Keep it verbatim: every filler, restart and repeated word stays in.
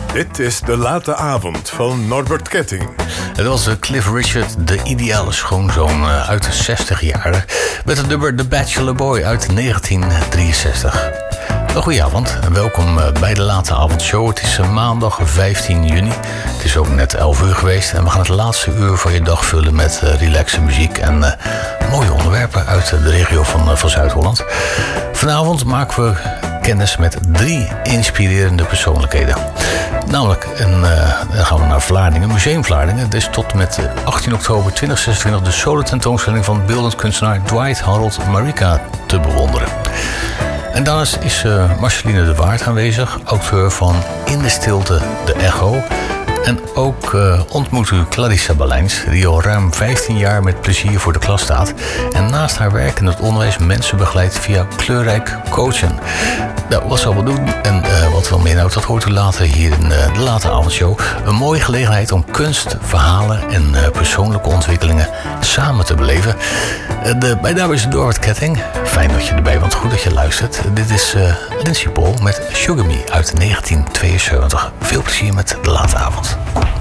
Dit is De Late Avond van Norbert Ketting. Het was Cliff Richard, de ideale schoonzoon uit de zestig jaren... met het nummer The Bachelor Boy uit negentien drieënzestig. Een goeie avond en welkom bij De Late Avondshow. Het is maandag vijftien juni. Het is ook net elf uur geweest en we gaan het laatste uur van je dag vullen met relaxe muziek en uh, mooie onderwerpen uit de regio van, uh, van Zuid-Holland. Vanavond maken we kennis met drie inspirerende persoonlijkheden. Namelijk, en, uh, dan gaan we naar Vlaardingen, Museum Vlaardingen. Het is tot met achttien oktober tweeduizend zesentwintig de solo tentoonstelling van beeldend kunstenaar Dwight Harold Marika te bewonderen. En daarnaast is uh, Marceline de Waard aanwezig, auteur van In de Stilte, de Echo. En ook uh, ontmoet u Clarissa Belijns, die al ruim vijftien jaar met plezier voor de klas staat. En naast haar werk in het onderwijs mensen begeleidt via kleurrijk coachen. Nou, wat zal we doen en uh, wat wel meer nou, dat hoort u later hier in uh, de Late Avondshow. Een mooie gelegenheid om kunst, verhalen en uh, persoonlijke ontwikkelingen samen te beleven. Uh, de, bij daar is Norbert Ketting. Fijn dat je erbij bent, goed dat je luistert. Dit is uh, Lindsay Paul met Sugar Me uit negentien tweeënzeventig. Veel plezier met de Late Avond.